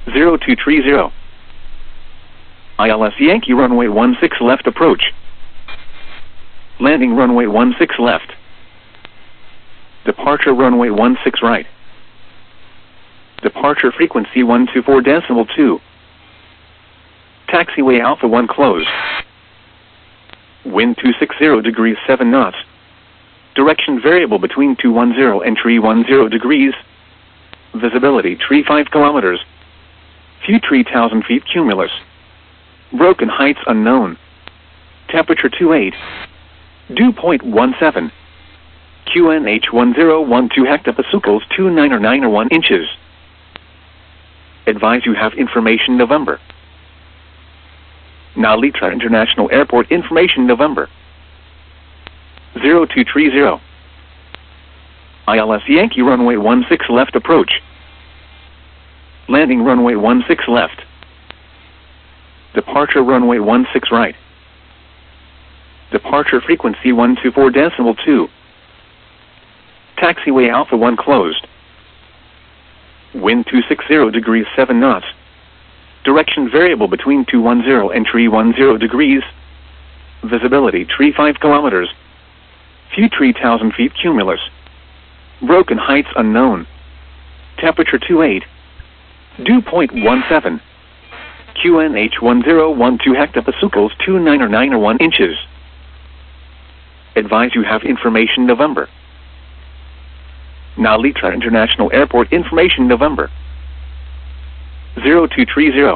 0230. ILS Yankee runway 16 left approach. Landing runway 16 left. Departure runway 16 right. Departure frequency 124.2. Taxiway Alpha 1 closed. Wind 260 degrees 7 knots. Direction variable between 210 and 310 degrees. Visibility 35 kilometers. Few 3,000 feet cumulus. Broken heights unknown. Temperature 28. Dew point 17. QNH 1012 hectopascals 2991 inches. Advise you have information November. Nalitra International Airport information November. 0230. ILS Yankee runway 16 left approach. Landing runway 16 left. Departure runway 16 right. Departure frequency 124.2. Taxiway Alpha 1 closed. Wind 260 degrees 7 knots. Direction variable between 210 and 310 degrees. Visibility 35 kilometers. Few 3,000 feet cumulus. Broken heights unknown. Temperature 28. Dew point 17. QNH 1012 hectopascals 2991 inches. Advise you have information November. Nalitra International Airport information November. 0230.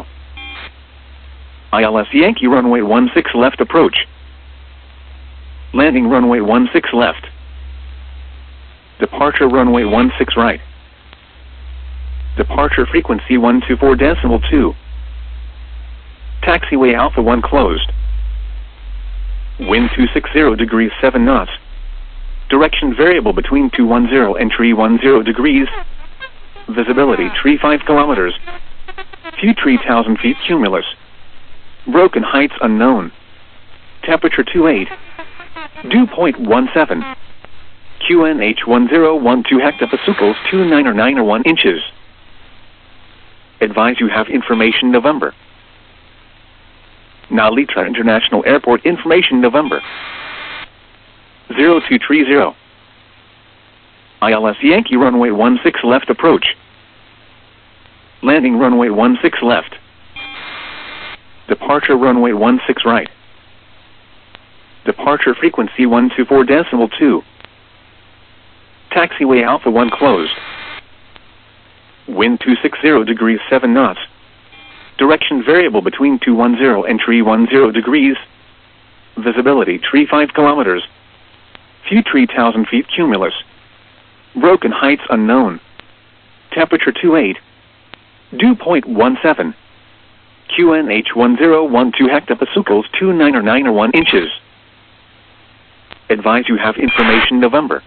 ILS Yankee runway 16 left approach. Landing runway 16 left. Departure runway 16 right. Departure frequency 124.2. Taxiway Alpha 1 closed. Wind 260 degrees 7 knots. Direction variable between 210 and 310 degrees. Visibility 35 kilometers. Few 3,000 feet cumulus. Broken heights unknown. Temperature 28. Dew point 17. QNH 1012 hectopascals 2991 inches. Advise you have information November. Nalitra International Airport information November. 0230. ILS Yankee runway 16 left approach. Landing runway 16 left. Departure runway 16 right. Departure frequency 124.2. Taxiway Alpha 1 closed. Wind 260 degrees 7 knots. Direction variable between 210 and 310 degrees. Visibility 35 kilometers. Few 3,000 feet cumulus. Broken heights unknown. Temperature 28. Dew point 17. QNH 1012 hectopascals 2991 inches. Advise you have information November.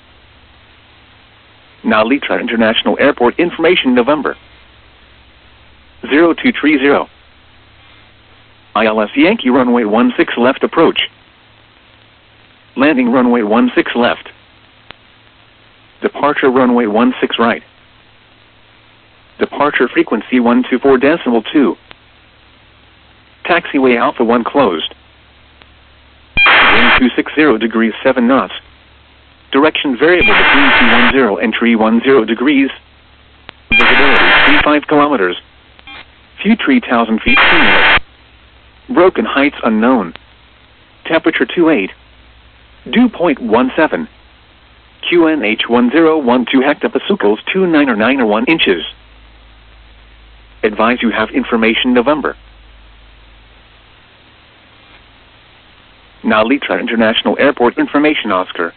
Nalitra International Airport information November. 0230. ILS Yankee runway 16 left approach. Landing runway 16 left. Departure runway 16 right. Departure frequency 124.2. Taxiway Alpha 1 closed. Wind 260 degrees 7 knots. Direction variable between 210 and 310 degrees. Visibility 35 kilometers. Few 3,000 feet cumulus. Broken heights unknown. Temperature 28. Dew point 17. QNH 1012 hectopascals 2991 inches. Advise you have information November. Nalitra International Airport information Oscar.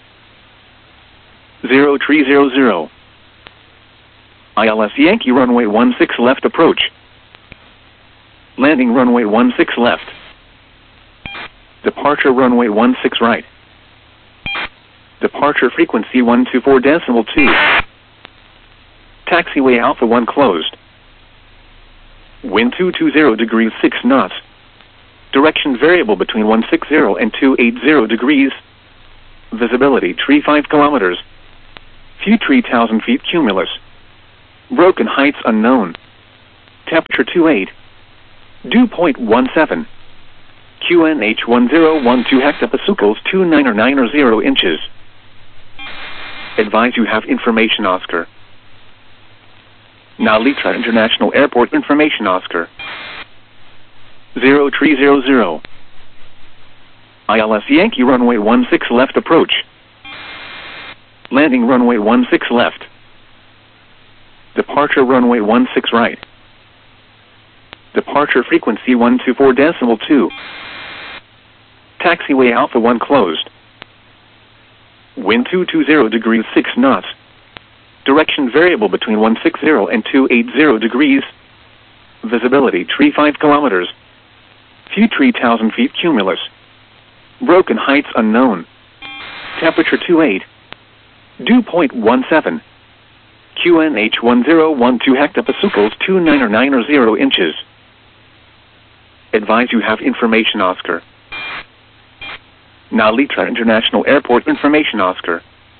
0300. ILS Yankee runway 16 left approach. Landing runway 16 left. Departure runway 16 right. Departure frequency 124.2. Taxiway Alpha 1 closed. Wind 220 degrees 6 knots. Direction variable between 160 and 280 degrees. Visibility 35 kilometers. Few 3,000 feet cumulus. Broken heights unknown. Temperature 28. Dew point 17. QNH 1012 hectopascals 2990 inches. Advise you have information Oscar. Now Litra International Airport information Oscar. 0300. ILS Yankee runway 16 left approach. Landing runway 16 left. Departure runway 16 right. Departure frequency 124.2. Taxiway Alpha 1 closed. Wind 220 degrees 6 knots. Direction variable between 160 and 280 degrees. Visibility 35 kilometers. Few 3,000 feet cumulus. Broken heights unknown. Temperature 28. Dew point 17. QNH 1012 hectopascals 2990 inches. Advise you have information Oscar. Now Litra International Airport information Oscar.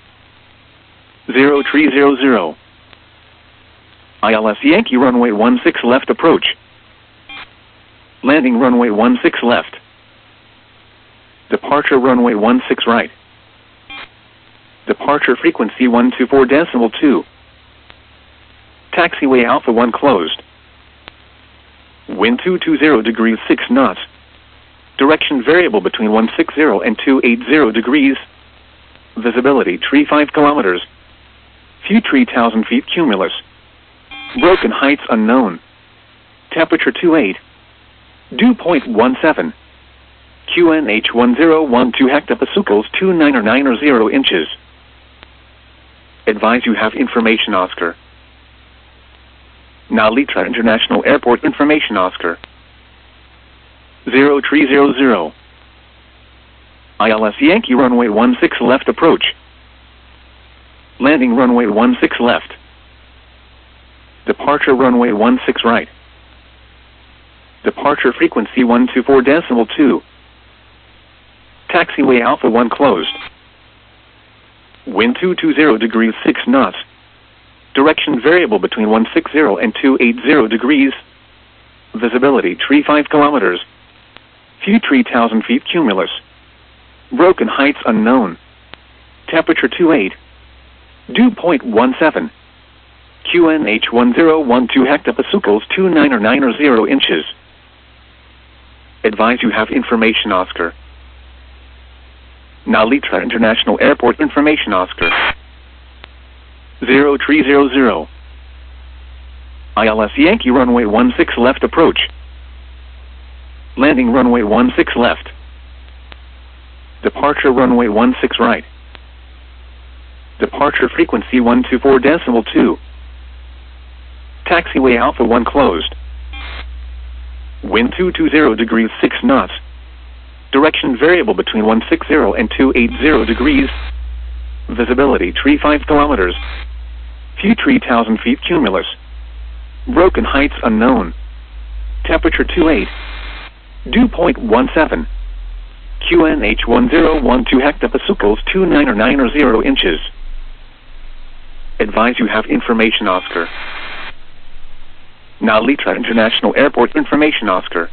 0300. ILS Yankee runway 16 left approach. Landing runway 16 left. Departure runway 16 right. Departure frequency 124.2. Taxiway Alpha 1 closed. Wind 220 degrees 6 knots. Direction variable between 160 and 280 degrees. Visibility 35 kilometers. Few 3,000 feet cumulus. Broken heights unknown. Temperature 28. Dew point 17. QNH 1012 hectopascals 2990 inches. Advise you have information Oscar. Now Litra International Airport information Oscar. 0300. ILS Yankee runway 16 left approach. Landing runway 16 left. Departure runway 16 right. Departure frequency 124.2. Taxiway Alpha 1 closed. Wind 220 degrees 6 knots. Direction variable between 160 and 280 degrees. Visibility 35 kilometers. Few 3,000 feet cumulus. Broken heights unknown. Temperature 28. Dew point 17. QNH 1012 hectopascals 2990 inches. Advise you have information Oscar. Now Litra International Airport information Oscar. 0300. ILS Yankee runway 16 left approach. Landing runway 16 left. Departure runway 16 right. Departure frequency 124.2. Taxiway Alpha 1 closed. Wind 220 degrees 6 knots. Direction variable between 160 and 280 degrees. Visibility 35 kilometers. Few 3,000 feet cumulus. Broken heights unknown. Temperature 28. Dew point 17. QNH 1012 hectopascals 2990 inches. Advise you have information Oscar. Now Litra International Airport information Oscar.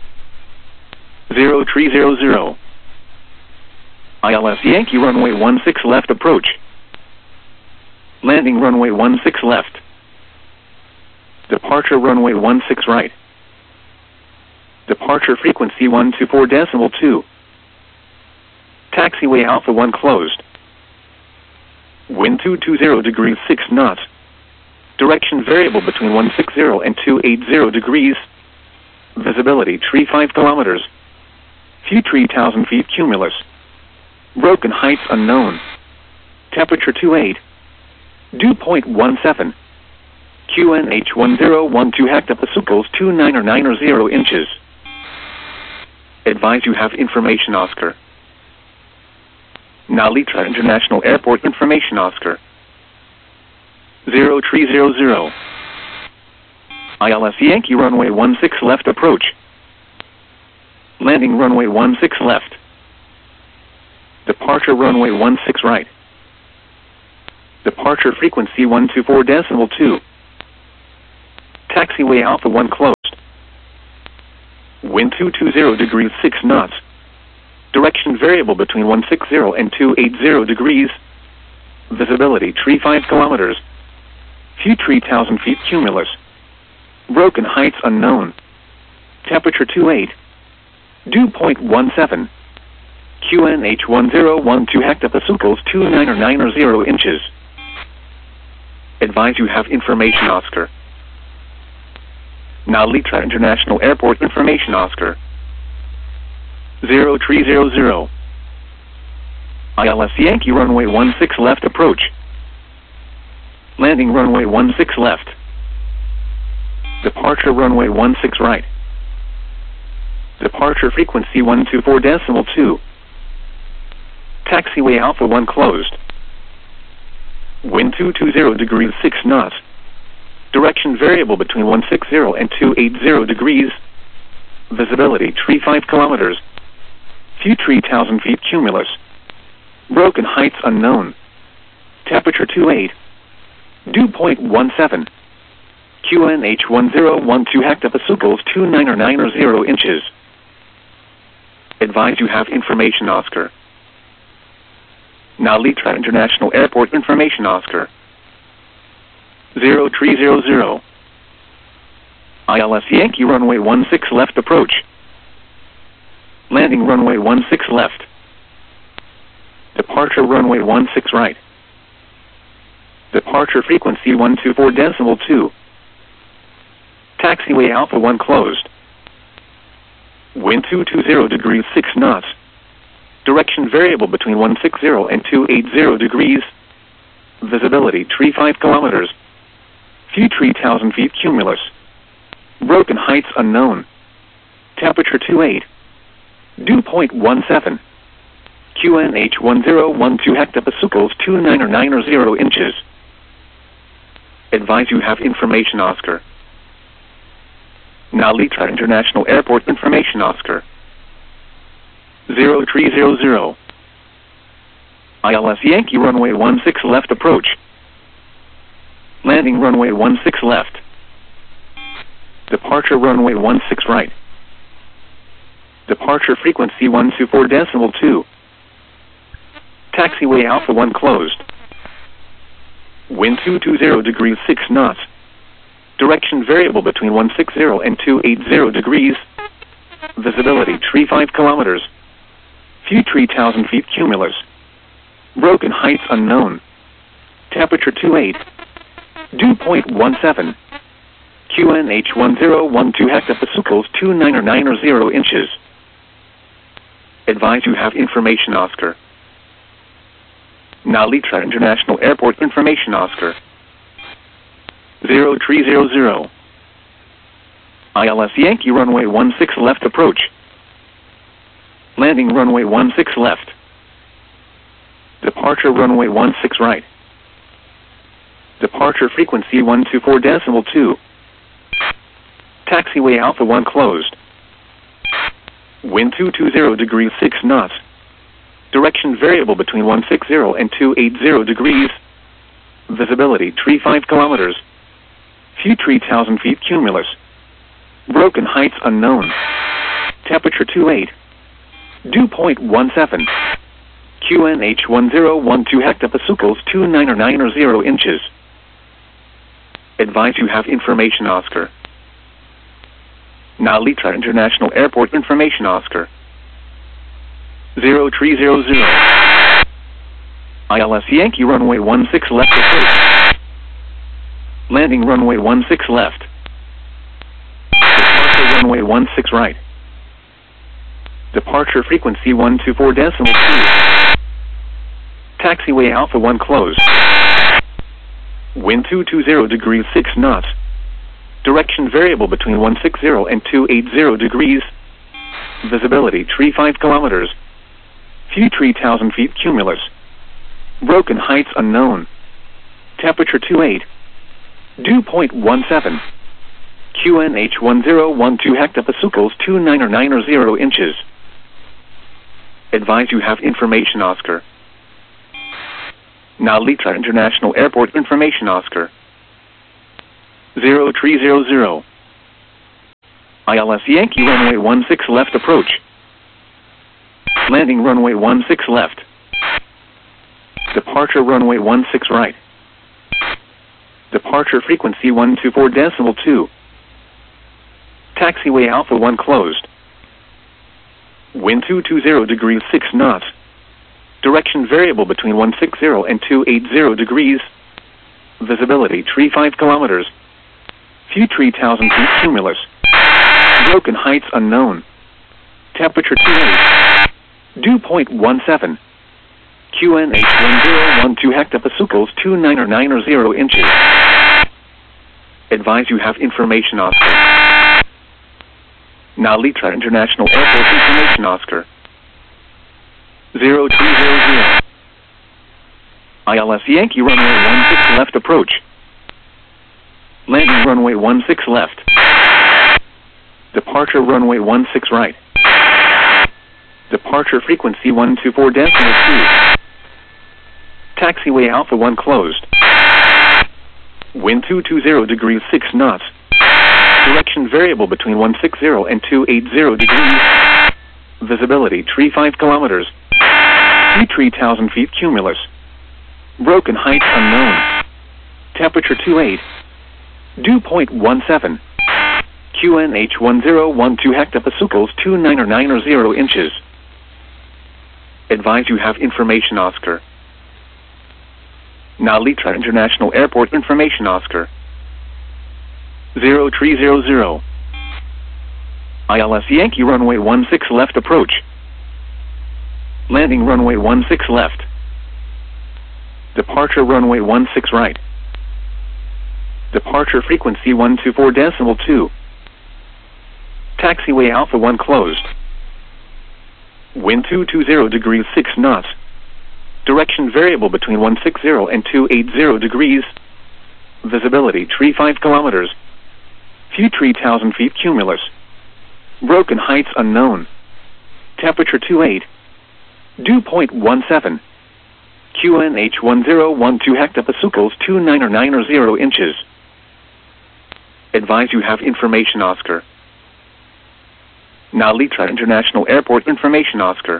0300. ILS Yankee runway 16 left approach. Landing runway 16 left. Departure runway 16 right. Departure frequency 124.2. Taxiway Alpha 1 closed. Wind 220 degrees 6 knots. Direction variable between 160 and 280 degrees. Visibility 35 kilometers. Few 3,000 feet cumulus. Broken heights unknown. Temperature 28. Dew point 17. QNH 1012 hectopascals 2990 inches. Advise you have information Oscar. Now Litra International Airport information Oscar. 0300. ILS Yankee runway 16 left approach. Landing runway 16 left. Departure runway 16 right. Departure frequency 124.2. Taxiway Alpha 1 closed. Wind 220 degrees 6 knots. Direction variable between 160 and 280 degrees. Visibility tree 5 kilometers. Few 3,000 feet cumulus. Broken heights unknown. Temperature 28. Dew point 17. QNH 1012 hectopascals 2990 inches. Advise you have information Oscar. Now Litra International Airport information Oscar. 0300. ILS Yankee runway 16 left approach. Landing runway 16 left. Departure runway 16 right. Departure frequency 124.2. Taxiway Alpha 1 closed. Wind 220 degrees 6 knots. Direction variable between 160 and 280 degrees. Visibility tree 5 kilometers. Few 3,000 feet cumulus. Broken heights unknown. Temperature 28. Dew point 17. QNH 1012 hectopascals 2990 inches. Advise you have information Oscar. Now Litra International Airport information Oscar. 0300. ILS Yankee runway 16 left approach. Landing runway 16 left. Departure runway 16 right. Departure frequency 124.2. Taxiway Alpha 1 closed. Wind 220 degrees 6 knots. Direction variable between 160 and 280 degrees. Visibility tree 5 kilometers. Few 3,000 feet cumulus. Broken heights unknown. Temperature 28. Dew point 17. QNH 1012 hectopascals 2990 inches. Advise you have information Oscar. Now Litra International Airport information Oscar. 0300. ILS Yankee runway 16 left approach. Landing runway 16 left. Departure runway 16 right. Departure frequency 124.2. Taxiway Alpha 1 closed. Wind 220 degrees 6 knots. Direction variable between 160 and 280 degrees. Visibility tree 5 kilometers. Few 3,000 feet cumulus. Broken heights unknown. Temperature 28. Dew point 17. QNH 1012 hectopascals 2990 inches. Advise you have information Oscar. Now Litra International Airport information Oscar. 0300. ILS Yankee runway 16 left approach. Landing runway 16 left. Departure runway 16 right. Departure frequency 124.2. Taxiway Alpha 1 closed. Wind 220 degrees 6 knots. Direction variable between 160 and 280 degrees. Visibility tree 5 kilometers. Few 3,000 feet cumulus. Broken heights unknown. Temperature 28. Dew point 17. QNH 1012 hectopascals 2990 inches. Advise you have information Oscar. Now Litra International Airport information Oscar. 0300. ILS Yankee runway 16 left approach. Landing runway 16 left. Departure runway 16 right. Departure frequency 124.2. Taxiway Alpha 1 closed. Wind 220 degrees 6 knots. Direction variable between 160 and 280 degrees. Visibility tree 5 kilometers. Few 3,000 feet cumulus. Broken heights unknown. Temperature 28. Dew point 17. QNH 1012 hectopascals 2990 inches. Advise you have information Oscar. Now Litra International Airport information Oscar. 0300. ILS Yankee runway 16 left approach. Landing runway 16 left. Departure runway 16 right. Departure frequency 124.2. Taxiway Alpha 1 closed. Wind 220 degrees 6 knots. Direction variable between 160 and 280 degrees. Visibility 35 kilometers. Few 3,000 feet cumulus. Broken heights unknown. Temperature 28. Dew point 17. QNH 1012 hectopascals 2990 inches. Advise you have information Oscar. Now Litra International Airport information Oscar. 0300. ILS Yankee runway 16 left approach. Landing runway 16 left. Departure runway 16 right. Departure frequency 124.2. Taxiway Alpha 1 closed. Wind 220 degrees 6 knots. Direction variable between 160 and 280 degrees. Visibility 35 kilometers. 3,000 feet cumulus. Broken heights unknown. Temperature 28. Dew point 17. QNH 1012 hectopascals 2990 inches. Advise you have information Oscar. Now Litra International Airport information Oscar. 0300. ILS Yankee runway 16 left approach. Landing runway 16 left. Departure runway 16 right. Departure frequency 124.2. Taxiway Alpha 1 closed. Wind 220 degrees 6 knots. Direction variable between 160 and 280 degrees. Visibility 35 kilometers. Few 3,000 feet cumulus. Broken heights unknown. Temperature 28. Dew point 17. QNH 1012 hectopascals 2990 inches. Advise you have information Oscar. Now Litra International Airport information Oscar.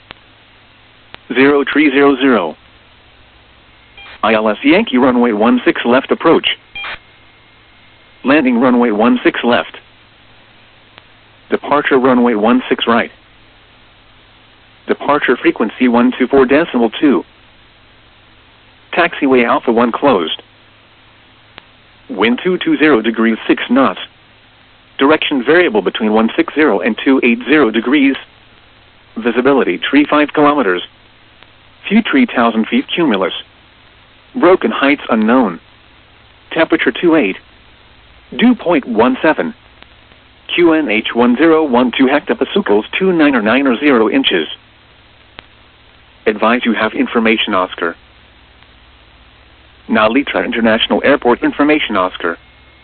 0300. ILS Yankee runway 16 left approach. Landing runway 16 left. Departure runway 16 right. Departure frequency 124.2. Taxiway Alpha 1 closed. Wind 220 degrees 6 knots. Direction variable between 160 and 280 degrees. Visibility 35 kilometers. Few 3,000 feet cumulus. Broken heights unknown. Temperature 28. Dew point 17. QNH 1012 hectopascals 2990 inches. Advise you have information Oscar. Now Litra International Airport information Oscar.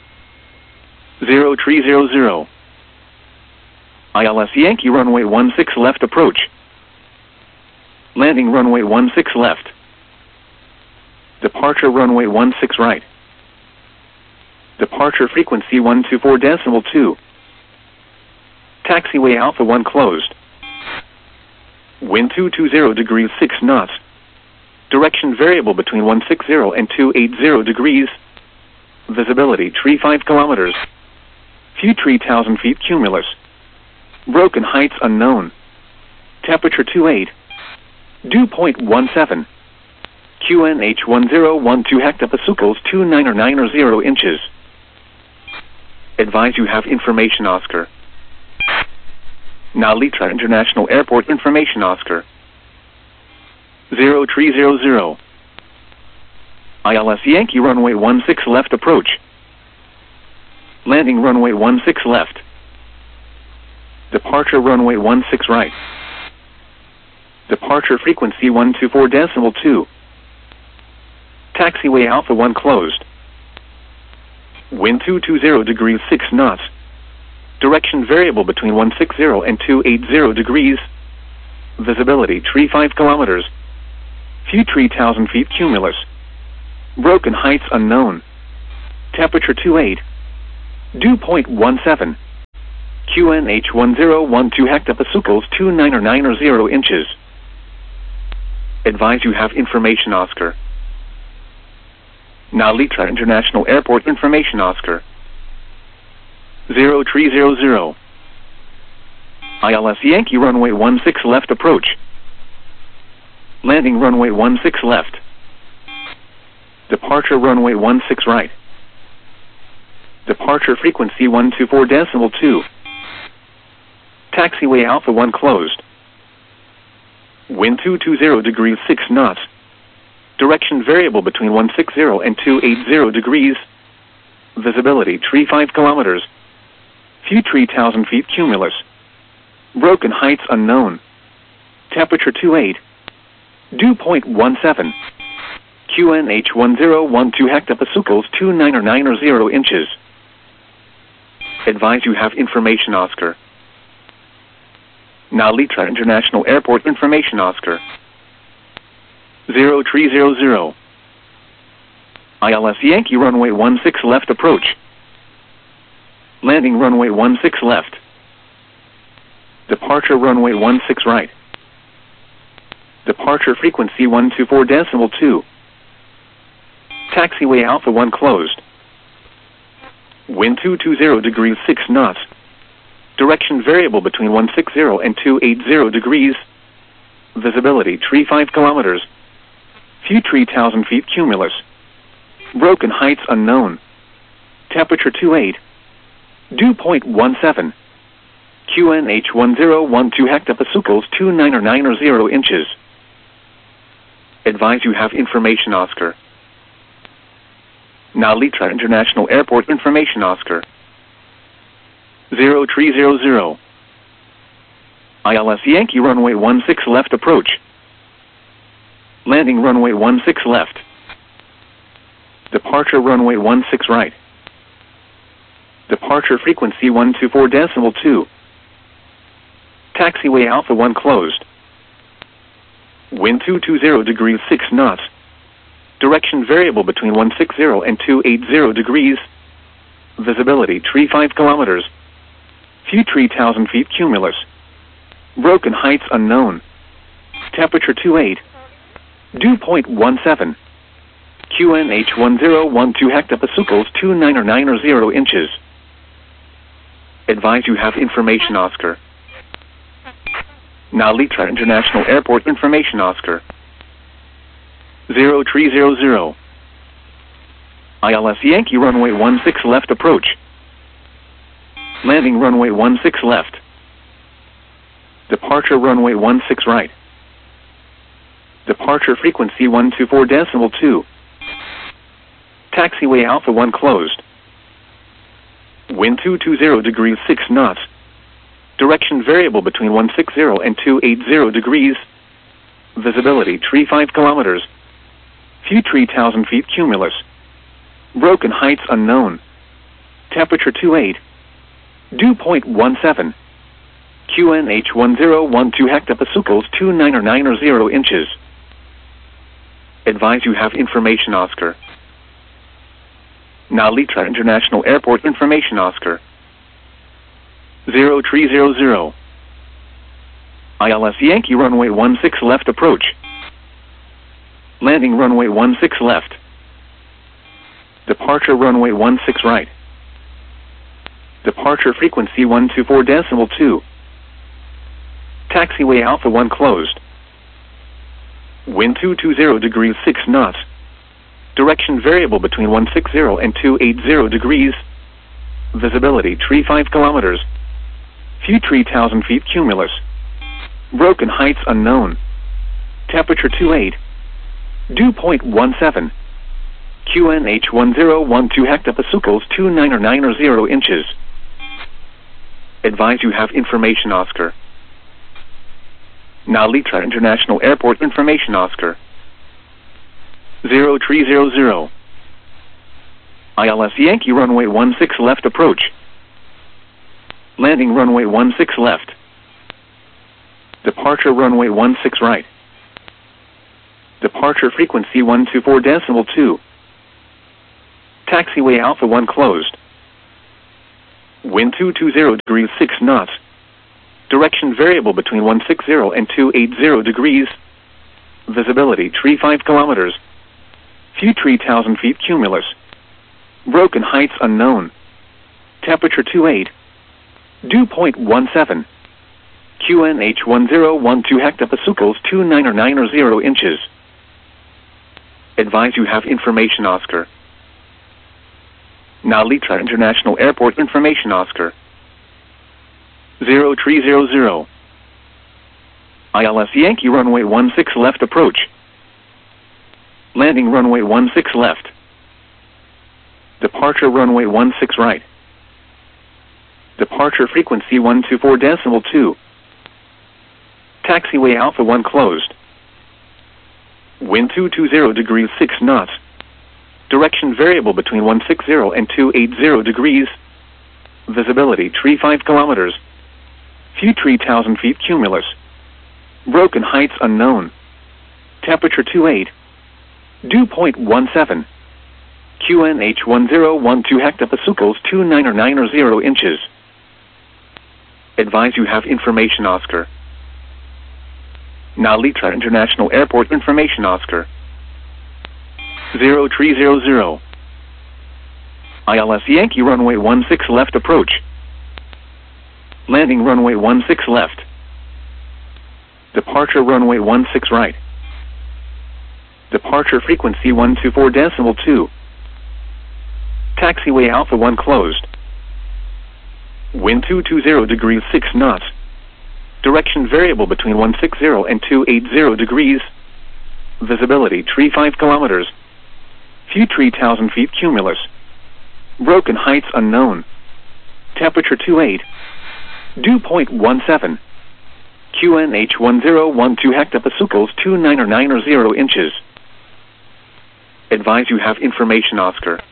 0300. ILS Yankee runway 16 left approach. Landing runway 16 left. Departure runway 16 right. Departure frequency 124.2. Taxiway Alpha 1 closed. Wind 220 degrees 6 knots. Direction variable between 160 and 280 degrees. Visibility 35 kilometers. Few 3,000 feet cumulus. Broken heights unknown. Temperature 28. Dew point 17. QNH 1012 hectopascals 2990 inches. Advise you have information Oscar. Now Litra International Airport information Oscar. 0300. ILS Yankee runway 16 left approach. Landing runway 16 left. Departure runway 16 right. Departure frequency 124.2. Taxiway Alpha 1 closed. Wind 220 degrees 6 knots. Direction variable between 160 and 280 degrees. Visibility 35 kilometers. Few 3,000 feet cumulus. Broken heights unknown. Temperature 28. Dew point 17. QNH 1012 hectopascals 2990 inches. Advise you have information, Oscar. Nalitra International Airport information, Oscar. 0300. ILS Yankee runway 16 left approach. Landing runway 16 left. Departure runway 16 right. Departure frequency 124.2. Taxiway Alpha 1 closed. Wind 220 degrees 6 knots. Direction variable between 160 and 280 degrees. Visibility 35 kilometers. Few 3,000 feet cumulus. Broken heights unknown. Temperature 28. Dew point 17. QNH 1012 hectopascals 2990 inches. Advise you have information, Oscar. Nalitra International Airport information, Oscar. 0300. ILS Yankee runway 16 left approach. Landing runway 16 left. Departure runway 16 right. Departure frequency 124.2. Taxiway Alpha 1 closed. Wind 220 degrees 6 knots. Direction variable between 160 and 280 degrees. Visibility 35 kilometers. Few 3,000 feet cumulus. Broken heights unknown. Temperature 28. Dew point 17. QNH 1012 hectopascals 2990 inches. Advise you have information, Oscar. Nalitra International Airport information, Oscar. 0300. ILS Yankee runway 16 left approach. Landing runway 16 left. Departure runway 16 right. Departure frequency 124.2. Taxiway Alpha 1 closed. Wind 220 degrees 6 knots. Direction variable between 160 and 280 degrees. Visibility 35 kilometers. Few 3,000 feet cumulus. Broken heights unknown. Temperature 28. Dew point 17. QNH 1012 hectopascals 2990 inches. Advise you have information, Oscar. Nalitra International Airport information, Oscar. 0300. ILS Yankee runway 16 left approach. Landing runway 16 left. Departure runway 16 right. Departure frequency 124.2. Taxiway Alpha 1 closed. Wind 220 degrees 6 knots. Direction variable between 160 and 280 degrees. Visibility 35 kilometers. Few 3,000 feet cumulus. Broken heights unknown. Temperature 28. Dew point 17. QNH 1012 hectopascals 2990 inches. Advise you have information, Oscar. Nalitra International Airport information, Oscar. 0300. ILS Yankee runway 16 left approach. Landing runway 16 left. Departure runway 16 right. Departure frequency 124.2. Taxiway Alpha 1 closed. Wind 220 degrees 6 knots. Direction variable between 160 and 280 degrees. Visibility 35 kilometers. Few 3,000 feet cumulus. Broken heights unknown. Temperature 28. Dew point 17. QNH 1012 hectopascals 2990 inches. Advise you have information, Oscar. Nalitra International Airport information, Oscar. 0300. ILS Yankee runway 16 left approach. Landing runway 16 left. Departure runway 16 right. Departure frequency 124.2. Taxiway Alpha 1 closed. Wind 220 degrees 6 knots. Direction variable between 160 and 280 degrees. Visibility tree 5 kilometers. Few 3,000 feet cumulus. Broken heights unknown. Temperature 28. Dew point 17. QNH 1012 hectopascals 2990 inches. Advise you have information Oscar. Nalitra International Airport information Oscar. 0300. ILS Yankee runway 16 left approach. Landing runway 16 left. Departure runway 16 right. Departure frequency 124.2. Taxiway Alpha 1 closed. Wind 220 degrees 6 knots. Direction variable between 160 and 280 degrees. Visibility tree 5 kilometers. Few 3,000 feet cumulus. Broken heights unknown. Temperature 28. Dew point 17. QNH 1012 hectopascals 2990 inches. Advise you have information Oscar. Nalitra International Airport information Oscar. 0300. ILS Yankee runway 16 left approach. Landing runway 16 left. Departure runway 16 right. Departure frequency 124.2. Taxiway Alpha 1 closed. Wind 220 degrees 6 knots. Direction variable between 160 and 280 degrees. Visibility tree 5 kilometers. Few 3,000 feet cumulus. Broken heights unknown. Temperature 28. Dew point 17. QNH 1012 hectopascals 2990 inches. Advise you have information Oscar.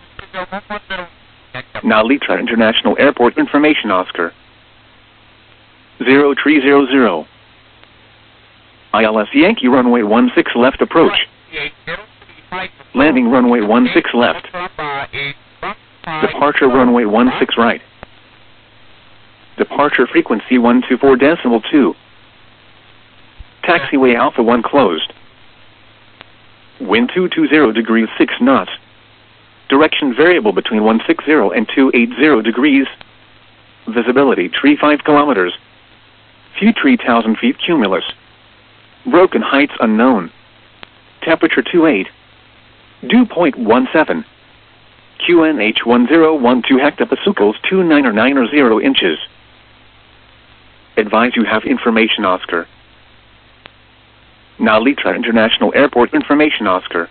Nalitra International Airport information Oscar. 0300. ILS Yankee runway 16 left approach. Landing runway 16 left. Departure runway 16 right. Departure frequency 124.2. Taxiway Alpha 1 closed. Wind 220 degrees 6 knots. Direction variable between 160 and 280 degrees. Visibility tree 5 kilometers. Few 3,000 feet cumulus. Broken heights unknown. Temperature 28. Dew point 17. QNH 1012 hectopascals 2990 inches. Advise you have information Oscar. Nalitra International Airport information Oscar.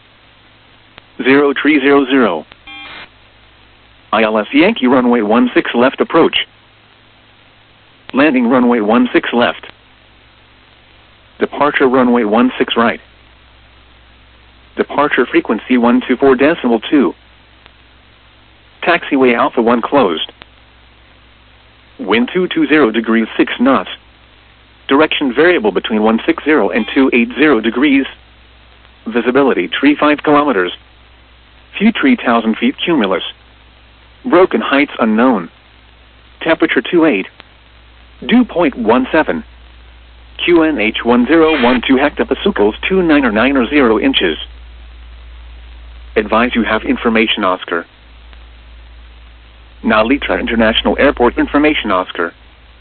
0300. ILS Yankee runway 16 left approach. Landing runway 16 left. Departure runway 16 right. Departure frequency 124.2. Taxiway Alpha 1 closed. Wind 220 degrees 6 knots. Direction variable between 160 and 280 degrees. Visibility tree 5 kilometers. Few 3,000 feet cumulus. Broken heights unknown. Temperature 28. Dew point 17. QNH 1012 hectopascals 2990 inches. Advise you have information Oscar. Nalitra International Airport information Oscar.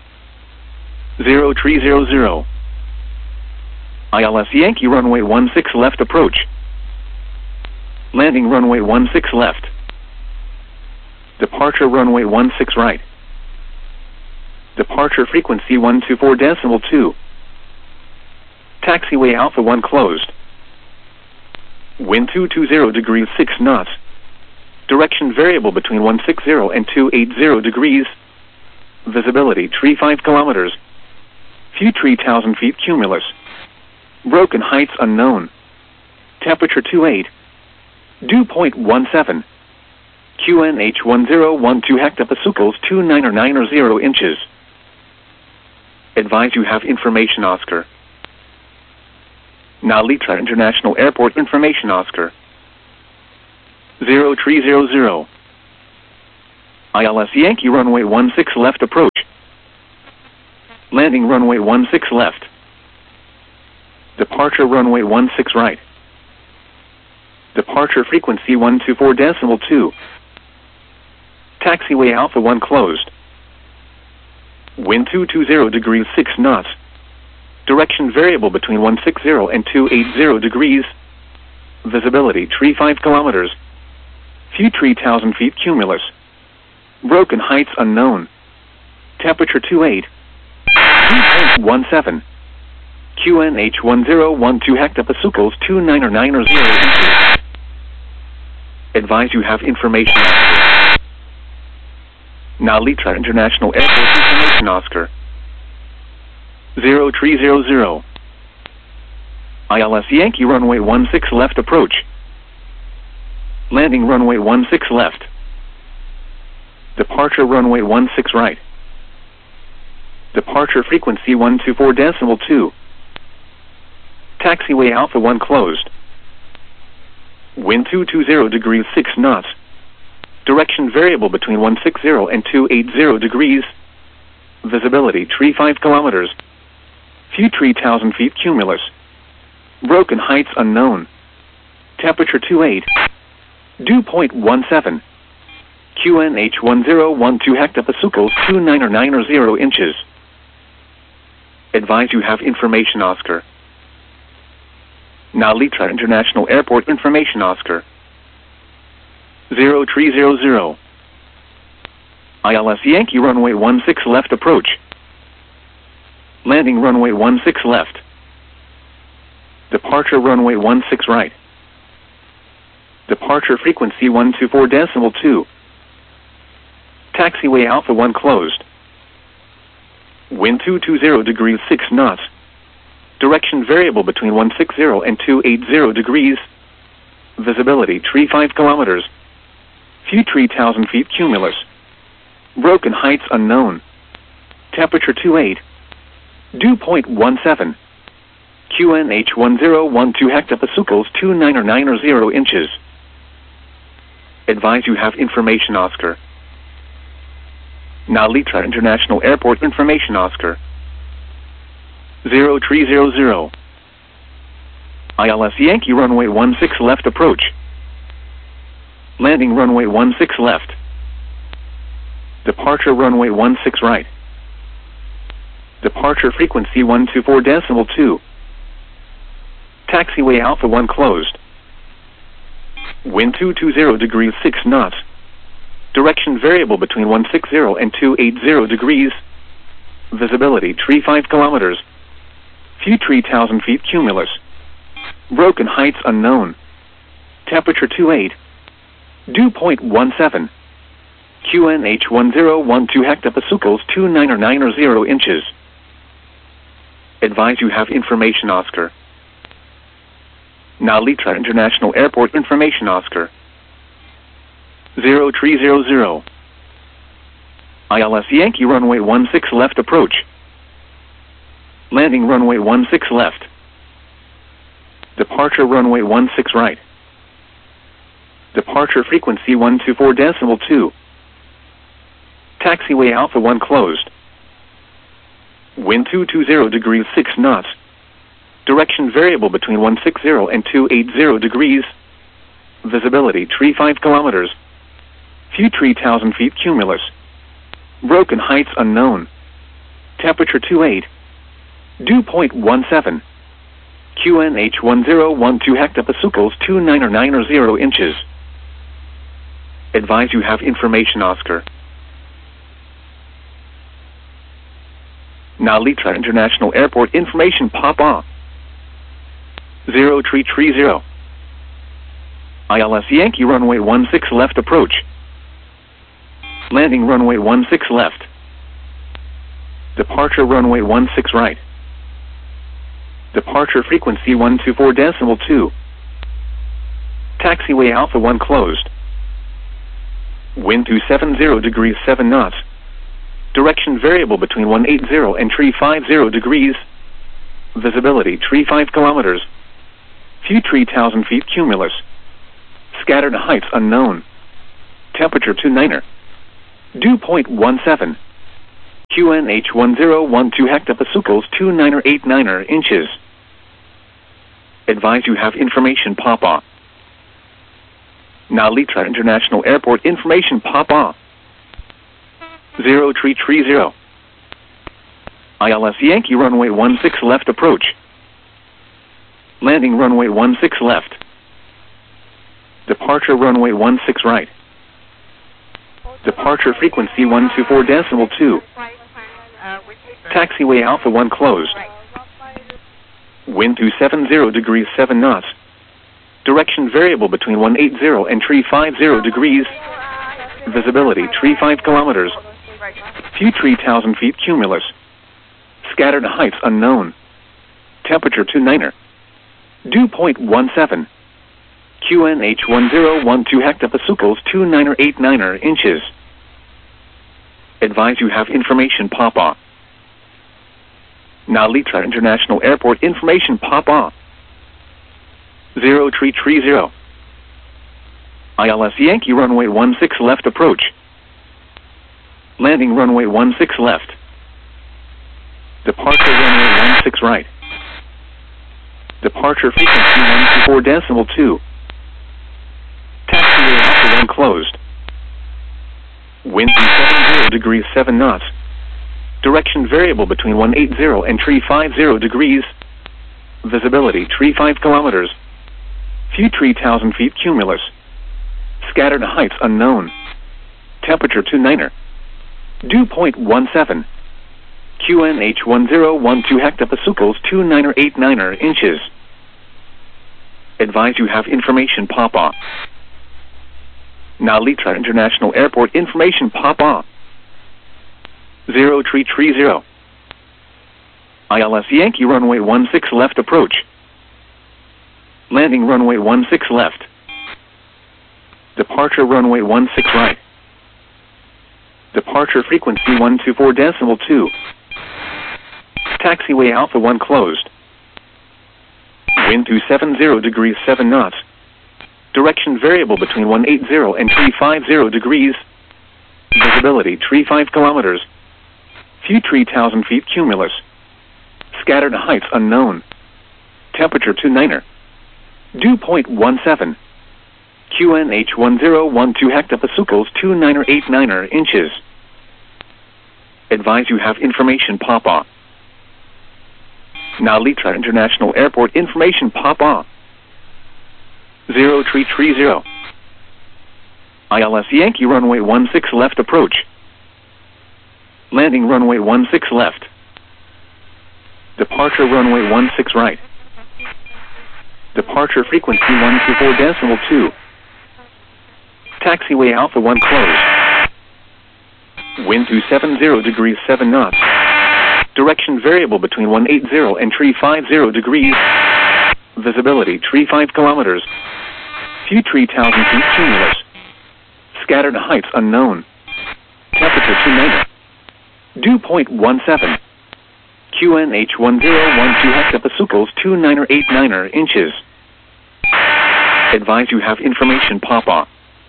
0300. ILS Yankee runway 16 left approach. Landing runway 16 left. Departure runway 16 right. Departure frequency 124.2. Taxiway Alpha 1 closed. Wind 220 degrees 6 knots. Direction variable between 160 and 280 degrees. Visibility tree 5 kilometers. Few 3,000 feet cumulus. Broken heights unknown. Temperature 28. Dew point 17. QNH 1012 hectopascals 2990 inches. Advise you have information Oscar. Nalitra International Airport information Oscar. 0300. ILS Yankee runway 16 left approach. Landing runway 16 left. Departure runway 16 right. Departure frequency 124.2. Taxiway Alpha 1 closed. Wind 220 degrees 6 knots. Direction variable between 160 and 280 degrees. Visibility tree 5 kilometers. Few 3,000 feet cumulus. Broken heights unknown. Temperature 28. 2.17. QNH 1012 hectopascals 2990 inches. Advise you have information Oscar. Nalitra International Airport information Oscar. 0300. ILS Yankee runway 16 left approach. Landing runway 16 left. Departure runway 16 right. Departure frequency 124.2. Taxiway Alpha 1 closed. Wind 220 degrees 6 knots. Direction variable between 160 and 280 degrees. Visibility tree 5 kilometers. Few 3,000 feet cumulus. Broken heights unknown. Temperature 28. Dew point 17. QNH 1012 hectopascals 2990 inches. Advise you have information Oscar. Nalitra International Airport information Oscar. 0300. ILS Yankee runway 16 left approach. Landing runway 16 left. Departure runway 16 right. Departure frequency 124.2. Taxiway Alpha 1 closed. Wind 220 degrees 6 knots. Direction variable between 160 and 280 degrees. Visibility tree 5 kilometers. Few 3,000 feet cumulus. Broken heights unknown. Temperature 28. Dew point 17. QNH 1012 hectopascals 2990 inches. Advise you have information Oscar. Nalitra International Airport information Oscar. 0300. ILS Yankee runway 16 left approach. Landing runway 16 left. Departure runway 16 right. Departure frequency 124.2. Taxiway Alpha 1 closed. Wind 220 degrees 6 knots. Direction variable between 160 and 280 degrees. Visibility tree 5 kilometers. Few 3,000 feet cumulus. Broken heights unknown. Temperature 28. Dew point 17. QNH 1012 hectopascals 2990 inches. Advise you have information Oscar. Nalitra International Airport information Oscar. 0300. ILS Yankee runway 16 left approach. Landing runway 16 left. Departure runway 16 right. Departure frequency 124.2. Taxiway Alpha 1 closed. Wind 220 degrees 6 knots. Direction variable between 160 and 280 degrees. Visibility tree 5 kilometers. Few 3,000 feet cumulus. Broken heights unknown. Temperature 28. Dew point 17. QNH 1012 hectopascals 2990 inches. Advise you have information Oscar. Nalitra International Airport information Papa. 0330. ILS Yankee runway 16 left approach. Landing runway 16 left. Departure runway 16 right. Departure frequency 124.2. Taxiway Alpha 1 closed. Wind 270 degrees 7 knots. Direction variable between 180 and 350 degrees. Visibility tree 5 kilometers. Few 3,000 feet cumulus. Scattered heights unknown. Temperature 29er. Dew point 17. QNH 1012 hectopascals 2989 inches. Advise you have information Papa. Nalitra International Airport information Papa. 0330. ILS Yankee runway 16 left approach. Landing runway 16 left. Departure runway 16 right. Departure frequency 124.2. Taxiway Alpha 1 closed. Wind 270 degrees 7 knots. Direction variable between 180 and 350 degrees. Visibility 35 kilometers. Few 3,000 feet cumulus. Scattered heights unknown. Temperature 29er. Dew point 17. QNH 1012 hectopascals 2989 inches. Advise you have information Papa. Nalitra International Airport information Papa. 0330. ILS Yankee runway 16 left approach. Landing runway 16 left. Departure runway 16 right. Departure frequency 124.2. Taxiway Alpha 1 closed. Wind 270 degrees 7 knots. Direction variable between 180 and 350 degrees. Visibility 35 kilometers. Few 3,000 feet cumulus. Scattered heights unknown. Temperature 29er. Dew point 17. QNH 1012 hectopascals 2989 inches. Advise you have information Papa. Nalitra International Airport information Papa. 0330. ILS Yankee runway 16 left approach. Landing runway 16 left. Departure runway 16 right. Departure frequency 124.2. Taxiway Alpha 1 closed. Wind 270 degrees 7 knots. Direction variable between 180 and 350 degrees. Visibility 35 kilometers. Few 3,000 feet cumulus. Scattered heights unknown. Temperature 29er. Dew point 17. QNH 1012 hectopascals 2989 inches. Advise you have information Papa. Nalitra International Airport information Papa. 0330. ILS Yankee runway 16 left approach. Landing runway 16 left. Departure runway 16 right. Departure frequency 124.2. Taxiway Alpha 1 closed. Wind 270 degrees 7 knots. Direction variable between 180 and 350 degrees. Visibility 35 kilometers. Few 3,000 feet cumulus. Scattered heights unknown. Temperature 29er. Dew point 17. QNH 1012 hectopascals 2989 inches. Advise you have information Papa.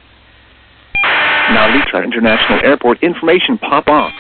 Nalitra International Airport information Papa.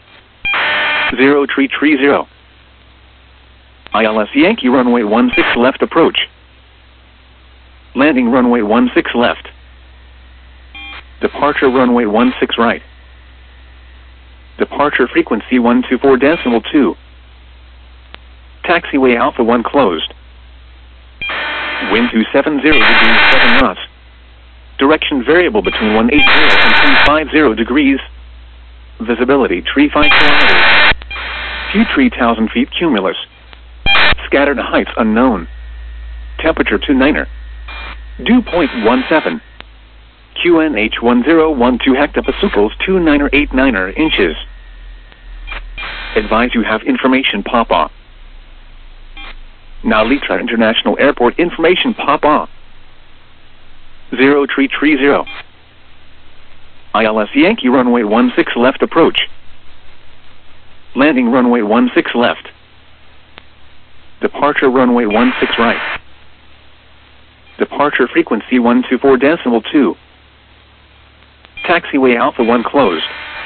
0330. ILS Yankee runway 16 left approach. Landing runway 16 left. Departure runway 16 right. Departure frequency 124.2. Taxiway Alpha 1 closed. Wind 270 degrees 7 knots. Direction variable between 180 and 350 degrees. Visibility 35 kilometers. Few 3,000 feet cumulus. Scattered heights unknown. Temperature 29er. Dew point 17. QNH 1012 hectopascals 2989 inches. Advise you have information Papa. Nalitra International Airport information Papa. 0330. ILS Yankee runway 16 left approach. Landing runway 16 left. Departure runway 16 right. Departure Departure frequency 124.2. Taxiway Alpha 1 closed.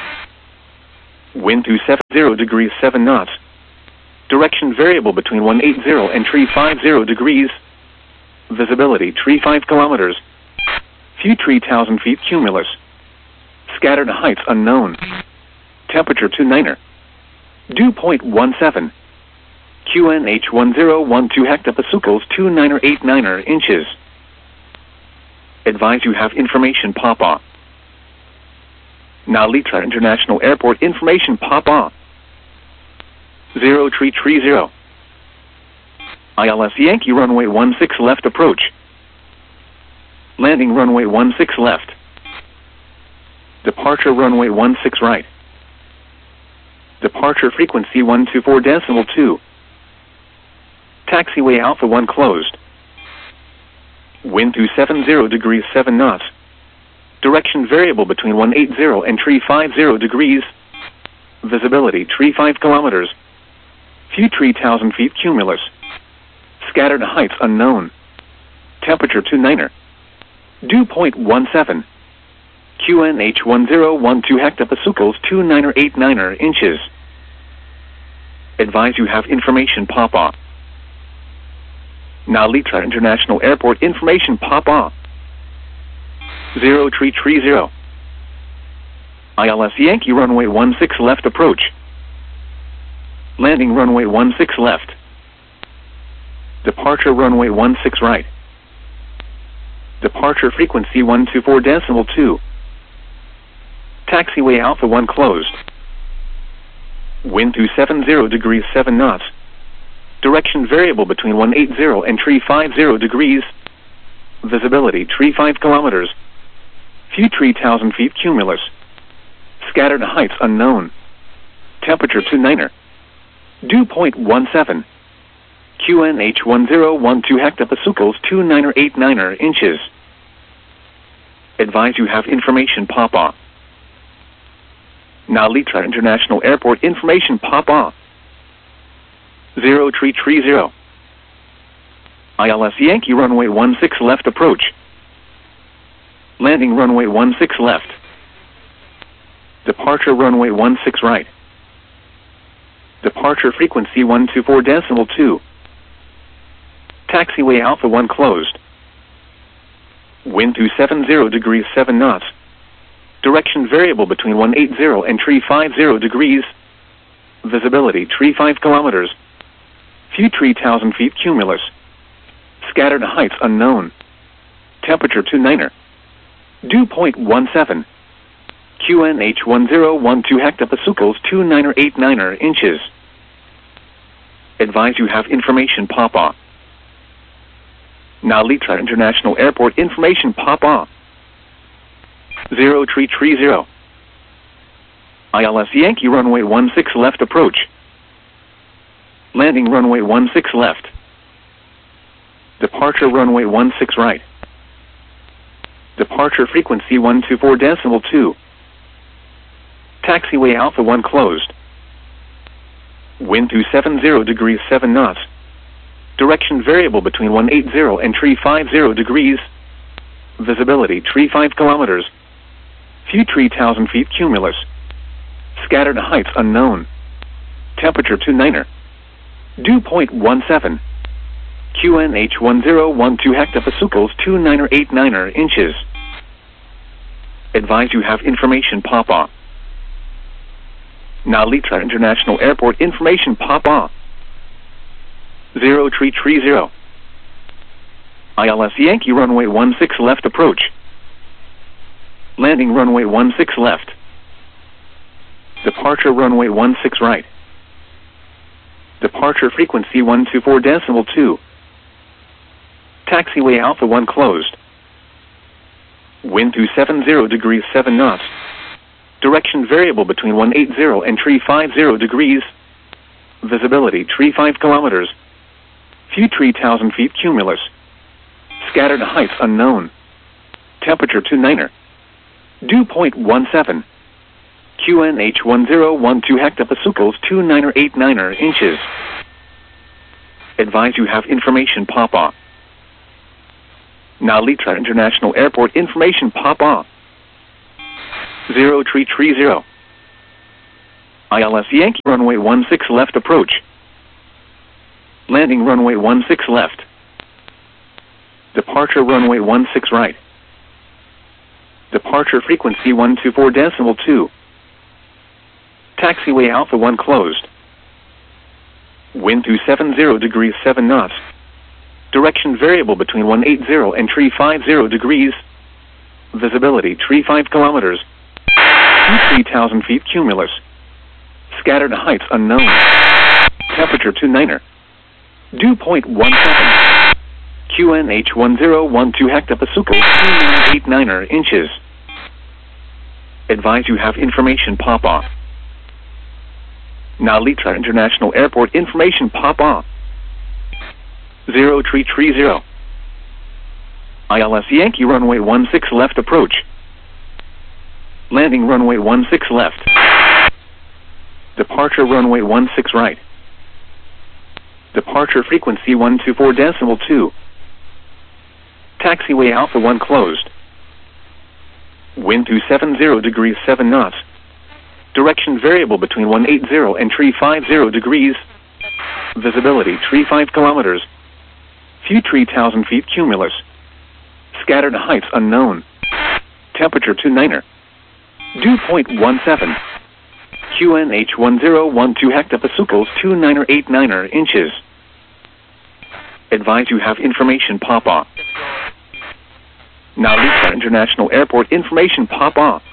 Wind 270 degrees 7 knots. Direction variable between 180 and 350 degrees. Visibility 35 kilometers. Few 3,000 feet cumulus. Scattered heights unknown. Temperature 29er. Dew point 17. QNH 1012 hectopascals 2989 inches. Advise you have information pop-off. Narita International Airport information pop-off. 0330. ILS Yankee runway 16 left approach. Landing runway 16 left. Departure runway 16 right. Departure frequency 124.2. Taxiway Alpha 1 closed. Wind 270 degrees 7 knots. Direction variable between 180 and 350 degrees. Visibility 35 kilometers. Few 3,000 feet cumulus. Scattered heights unknown. Temperature 29er. Dew point 17. QNH 1012 hectopascals 2989 inches. Advise you have information pop-off. Narita International Airport information pop-off. 0330. ILS Yankee runway 16 left approach. Landing runway 16 left. Departure runway 16 right. Departure frequency 124.2. Taxiway Alpha 1 closed. Wind 270 degrees 7 knots. Direction variable between 180 and 350 degrees. Visibility 35 kilometers. Few 3,000 feet cumulus. Scattered heights unknown. Temperature 29er. Dew point 17. QNH 1012 hectopascals 2989 inches. Advise you have information pop-off. Narita International Airport information pop-off. 0330. ILS Yankee runway 16 left approach. Landing runway 16 left. Departure runway 16 right. Departure frequency 124.2. Taxiway Alpha 1 closed. Wind 270 degrees 7 knots. Direction variable between 180 and 350 degrees. Visibility 35 kilometers. Few 3,000 feet cumulus. Scattered heights unknown. Temperature 29er. Dew point 17. QNH 1012 hectopascals 2989 inches. Advise you have information pop-off. Narita International Airport information pop-off. 0330. ILS Yankee runway 16 left approach. Landing runway 16 left. Departure runway 16 right. Departure frequency 124.2. Taxiway Alpha 1 closed. Wind 270 degrees 7 knots. Direction variable between 180 and 350 degrees. Visibility 35 kilometers. Few 3,000 feet cumulus. Scattered heights unknown. Temperature 29er. Dew point 17. QNH 1012 hectopascals 2989 inches. Advise you have information pop-off. Narita International Airport information pop-off. 0330. ILS Yankee runway 16 left approach. Landing runway 16 left. Departure runway 16 right. Departure frequency 124.2. Taxiway Alpha 1 closed. Wind 270 degrees 7 knots. Direction variable between 180 and 350 degrees. Visibility 35 kilometers. Few 3,000 feet cumulus. Scattered heights unknown. Temperature 29er. Dew point 17. QNH 1012 hectopascals 2989 inches. Advise you have information pop-off. Narita International Airport information pop-up. 0330. ILS Yankee runway 16 left approach. Landing runway 16 left. Departure runway 16 right. Departure frequency 124.2. Taxiway Alpha 1 closed. Wind 270 degrees 7 knots. Direction variable between 180 and 350 degrees. Visibility 35 kilometers. 3,000 feet cumulus. Scattered heights unknown. Temperature 29er. Dew point 17. QNH 1012 hectopascals 2989 inches. Advise you have information pop-off. Narita International Airport information pop-off. 0330. ILS Yankee runway 16 left approach. Landing runway 16 left. Departure runway 16 right. Departure frequency 124.2. Taxiway Alpha 1 closed. Wind 270 degrees 7 knots. Direction variable between 180 and 350 degrees. Visibility 35 kilometers. Few 3,000 feet cumulus. Scattered heights unknown. Temperature 29er. Dew point 17. QNH 1012 hectopascals 2989 inches. Advise you have information pop-off. Narita International Airport information pop-off.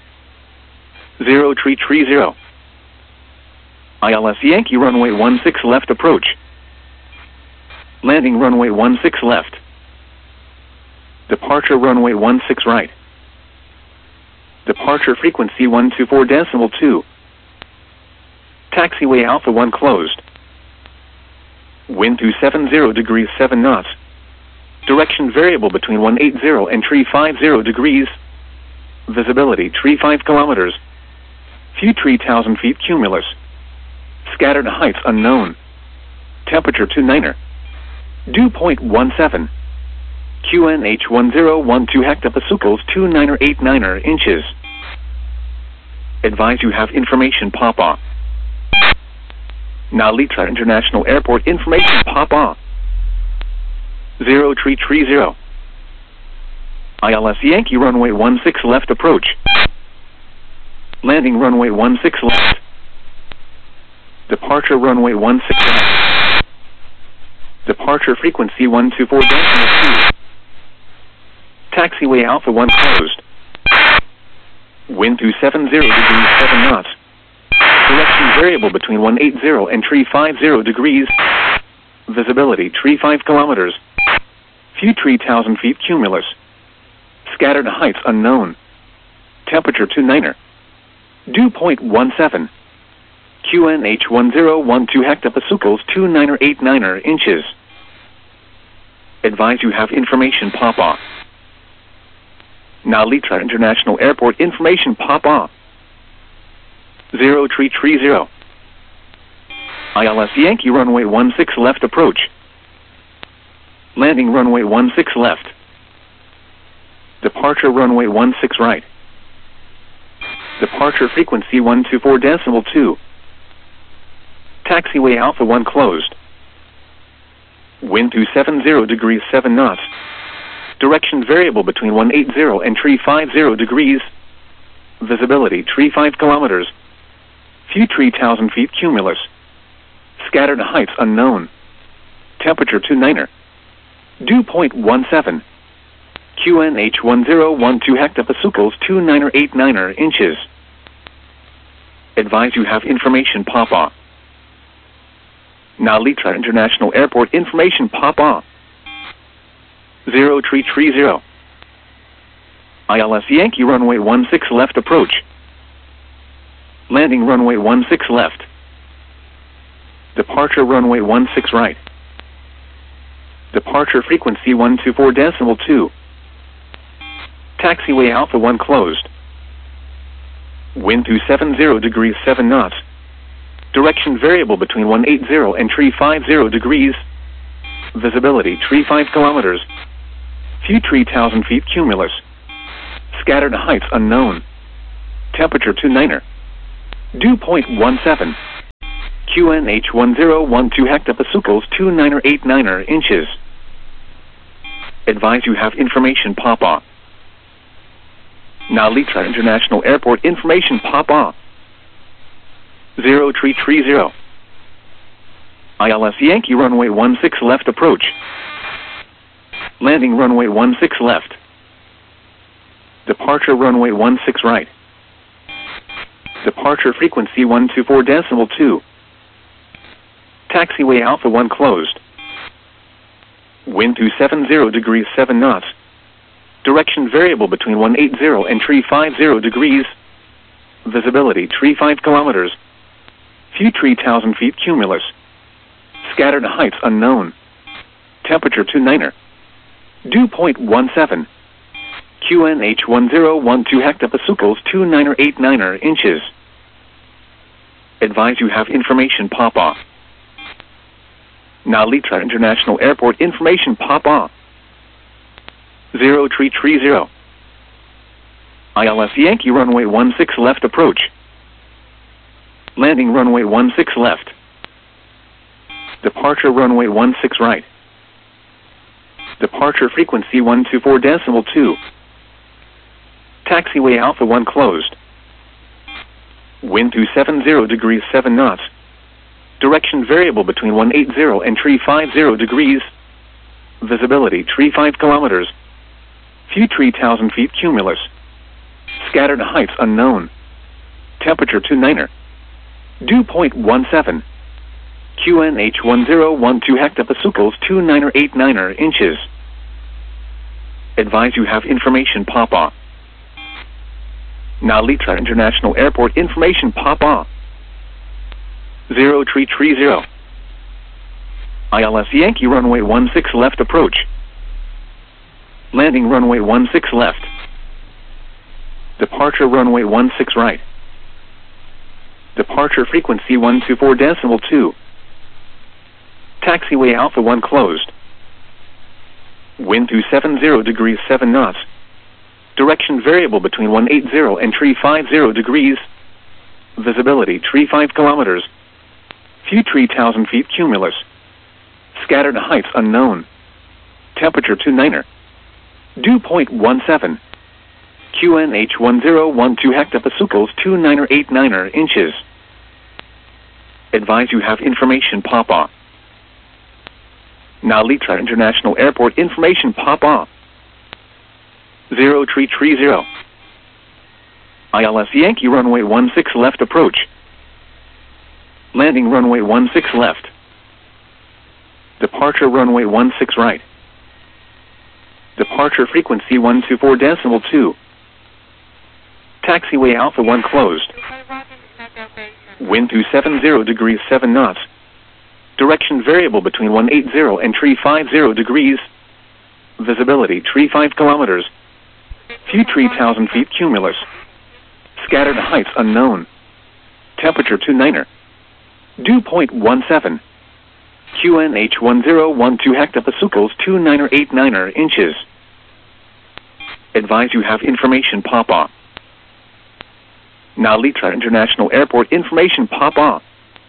0330. ILS Yankee runway 16 left approach. Landing runway 16 left. Departure runway 16 right. Departure frequency 124.2. Taxiway Alpha 1 closed. Wind 270 degrees 7 knots. Direction variable between 180 and 350 degrees. Visibility 35 kilometers. Few 3,000 feet cumulus. Scattered heights unknown. Temperature 29er. Dew point 17. QNH 1012 hectopascals 2989 inches. Advise you have information pop-off. Narita International Airport information pop-off. 0330. ILS Yankee runway 16 left approach. Landing runway 16 left. Departure runway 16 left. Departure frequency 124.2. Taxiway Alpha 1 closed. Wind 270 degrees 7 knots. Direction variable between 180 and 350 degrees. Visibility 35 kilometers. Few 3,000 feet cumulus. Scattered heights unknown. Temperature 29er. Dew point 17. QNH 1012 hectopascals 2989 inches. Advise you have information pop-off. Narita International Airport information pop-off. 0330. ILS Yankee runway 16 left approach. Landing runway 16 left. Departure runway 16 right. Departure frequency 124.2. Taxiway Alpha 1 closed. Wind 270 degrees 7 knots. Direction variable between 180 and 350 degrees. Visibility 35 kilometers. Few 3,000 feet cumulus. Scattered heights unknown. Temperature 29er. Dew point 17. QNH 1012 hectopascals 2989 inches. Advise you have information pop-off. Narita International Airport information pop-off. 0330. ILS Yankee runway 16 left approach. Landing runway 16 left. Departure runway 16 right. Departure frequency 124.2. Taxiway Alpha 1 closed. Wind 270 degrees 7 knots. Direction variable between 180 and 350 degrees. Visibility 35 kilometers. View 3,000 feet cumulus. Scattered heights unknown. Temperature 29er. Dew point 17. QNH 1012 hectopascals 29er inches. Advise you have information pop-off. Now Litra International Airport information pop-off. 0330. ILS Yankee runway 16 left approach. Landing runway 16 left. Departure runway 16 right. Departure frequency 124.2. Taxiway Alpha 1 closed. Wind 270 degrees 7 knots. Direction variable between 180 and 350 degrees. Visibility 35 kilometers. View 3,000 feet cumulus. Scattered heights unknown. Temperature 29er. Dew point 17. QNH 1012 hectopascals 2989 inches. Advise you have information pop-off. Now Litra International Airport information pop-off. 0330. ILS Yankee runway 16 left approach. Landing runway 16 left. Departure runway 16 right. Departure frequency 124.2. Taxiway Alpha 1 closed. Wind 270 degrees 7 knots. Direction variable between 180 and 350 degrees. Visibility 35 kilometers. View 3,000 feet cumulus. Scattered heights unknown. Temperature 29er. Dew point 17. QNH 1012 hectopascals 2989 inches. Advise you have information pop-off. Now Litra International Airport information pop-off. 0330. ILS Yankee runway 16 left approach. Landing runway 16 left. Departure runway 16 right. Departure frequency 124.2. Taxiway Alpha 1 closed. Wind 270 degrees 7 knots. Direction variable between 180 and 350 degrees. Visibility 35 kilometers. View 3,000 feet cumulus. Scattered heights unknown. Temperature 29er. Dew point 17. QNH 1012 hectopascals 2989 inches. Advise you have information pop-off. Now Litra International Airport information pop-off. 0330. ILS Yankee runway 16 left approach. Landing runway 16 left. Departure runway 16 right. Departure frequency 124.2. Taxiway Alpha 1 closed. Wind 270 degrees 7 knots. Direction variable between 180 and 350 degrees. Visibility 35 kilometers. View 3,000 feet cumulus. Scattered heights unknown. Temperature 29er. Dew point 17. QNH 1012 hectopascals 2989 inches. Advise you have information pop-off. Now Litra International Airport information pop-off.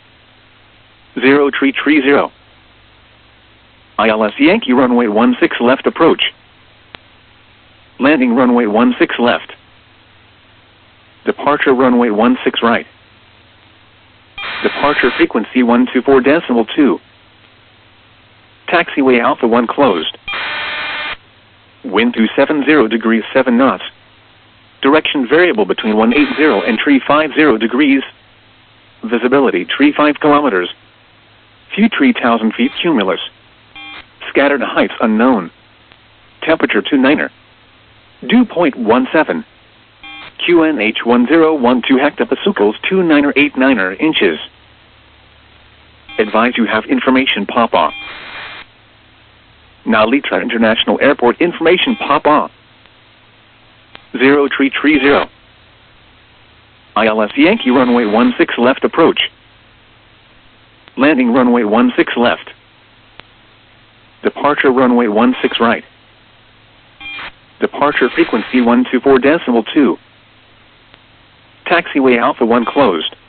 0330. ILS Yankee runway 16 left approach. Landing runway 16 left. Departure runway 16 right. Departure frequency 124.2. Taxiway Alpha 1 closed. Wind 270 degrees 7 knots. Direction variable between 180 and 350 degrees. Visibility 35 kilometers. View 3,000 feet cumulus. Scattered heights unknown. Temperature 29er. Dew point 17. QNH 1012 hectopascals 2989 inches. Advise you have information pop-off. Now Litra International Airport information pop-off. 0330. ILS Yankee runway 16 left approach. Landing runway 16 left. Departure runway 16 right. Departure frequency 124.2. Taxiway Alpha 1 closed.